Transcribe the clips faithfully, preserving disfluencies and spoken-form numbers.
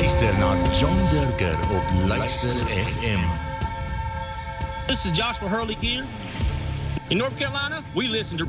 luister na John Durker op Luister F M. This is Joshua Hurley here. In North Carolina, we listen to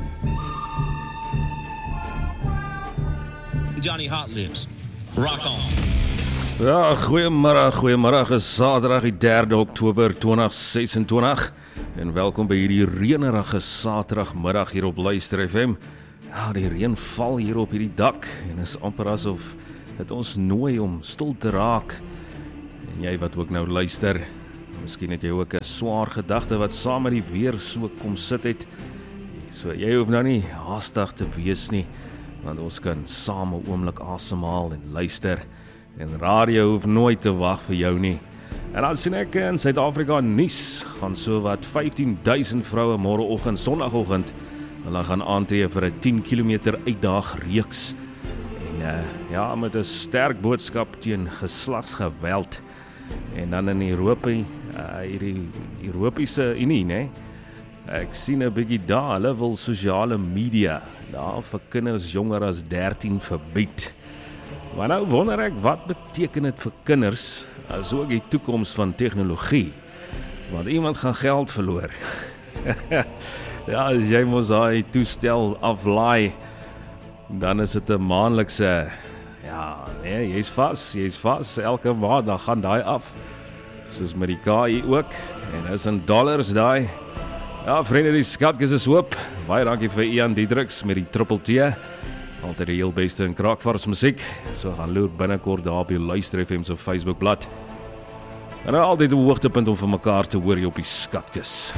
Johnny Hot Lips. Rock on. Ja, goeiemiddag, goeiemiddag, is Saterdag die derde Oktober tweeduisend sesentwintig en welkom by hierdie reënerige Saterdagmiddag hier op Luister F M. Ja, die reën val hier op hierdie dak en is amper asof het ons nooi om stil te raak. En jy wat ook nou luister, miskien het jy ook 'n swaar gedagte wat saam met die weer so kom sit het. So jy hoef nou nie haastig te wees nie, want ons kan saam 'n oomblik asemhaal en luister. En radio hoef nooit te wag vir jou nie. En dan sien ek in Suid-Afrika nuus gaan so wat vyftien duisend vroue môreoggend, Sondagoggend, hulle gaan aantree vir 'n tien kilometer uitdaag reeks. En uh, ja, met 'n sterk boodskap teen geslagsgeweld. En dan in Europa, uh, hierdie Europese Unie, né? Ek sien 'n bietjie daar, hulle wil sosiale media daar vir kinders jonger as dertien verbied. Maar nou wonder ek, wat beteken dit vir kinders, as ook die toekoms van tegnologie? Want iemand gaan geld verloor. Ja, as jy mos daai toestel aflaai, dan is dit 'n maandelikse, ja, nee, jy's vas, jy's vas, elke maand, dan gaan daai af. Soos met die K I ook, en is in dollars daai. Ja, vriende, die skatkis is oop. Baie dankie vir Ian Diedriks met die triple T. Altyd die heel beste in kraakvars musiek. So gaan loer binnekort daar op die Luister F M se Facebookblad. En nou altyd 'n hoogtepunt om vir mekaar te hoor hier op die skatkis.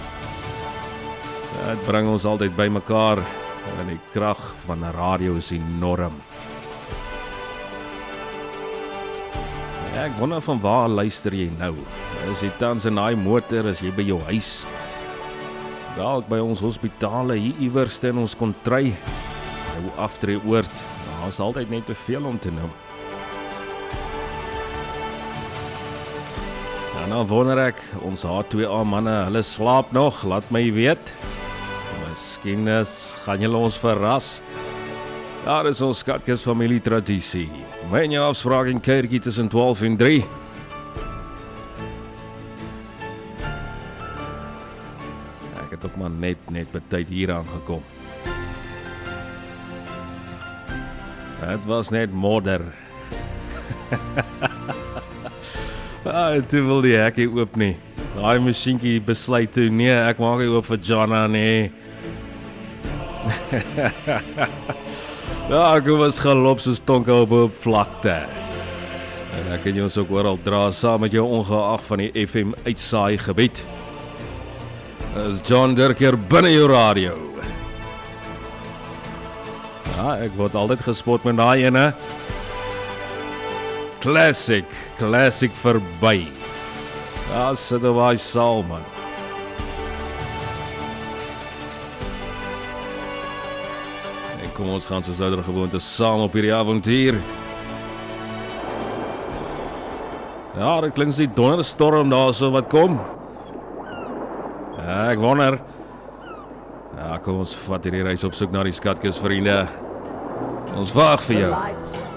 Dit bring ons altyd by mekaar en die krag van 'n radio is enorm. Ja, ek wonder van waar luister jy nou? Is jy tans in daai motor, is jy by jou huis? Dalk by ons hospitale hier iewers in ons kontry. Hoe aftree oord, daar is altyd net te veel om te noem. En nou wonder ek, ons H twee A manne, hulle slaap nog, laat my weet. Miskien is, gaan julle ons verras. Daar is ons skatkis familie tradisie. Mijn jou afspraak in kerkie tussen twaalf en drie. Ek het ook maar net, net betyd hier aangekom. Het was net modder. ah, toe wil die hekkie oop nie. Daai masjienkie besluit toe, nee, ek maak hy oop vir Jana, nee. Ja, ek was galop soos tonke op op vlakte. En ek kan jou ons ook oral dra, saam met jou ongeag van die F M uitsaai gebied. Is John Durker binne jou radio. Ja, ek word altyd gespot met daai ene. Classic, classic verby. Ja, sit er waar hy sal, man. En kom ons gaan soos ouder gewoonte saam op hierdie avontuur. Ja, dit klink so die donderstorm daar so wat kom. Ja, ek wonder. Ja, kom ons vat hierdie reis op soek na die skatkis, vriende. Ons wag vir jou.